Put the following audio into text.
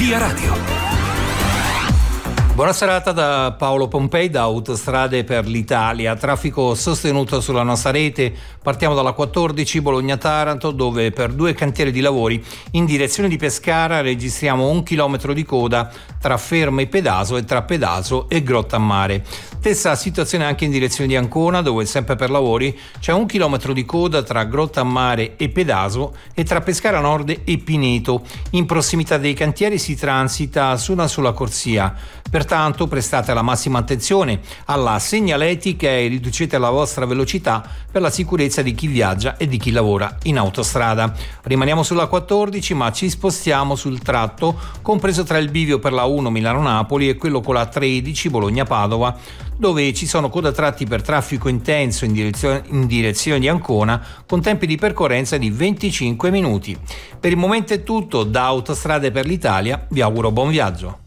Via Radio. Buona serata da Paolo Pompei da Autostrade per l'Italia. Traffico sostenuto sulla nostra rete. Partiamo dalla 14 Bologna-Taranto, dove per 2 cantieri di lavori in direzione di Pescara registriamo 1 chilometro di coda tra Fermo e Pedaso e tra Pedaso e Grottammare. Stessa situazione anche in direzione di Ancona, dove sempre per lavori c'è 1 chilometro di coda tra Grottammare e Pedaso e tra Pescara Nord e Pineto. In prossimità dei cantieri si transita su una sola corsia. Pertanto prestate la massima attenzione alla segnaletica e riducete la vostra velocità per la sicurezza di chi viaggia e di chi lavora in autostrada. Rimaniamo sulla 14, ma ci spostiamo sul tratto compreso tra il bivio per la 1 Milano-Napoli e quello con la 13 Bologna-Padova, dove ci sono codatratti per traffico intenso in direzione di Ancona con tempi di percorrenza di 25 minuti. Per il momento è tutto, da Autostrade per l'Italia vi auguro buon viaggio.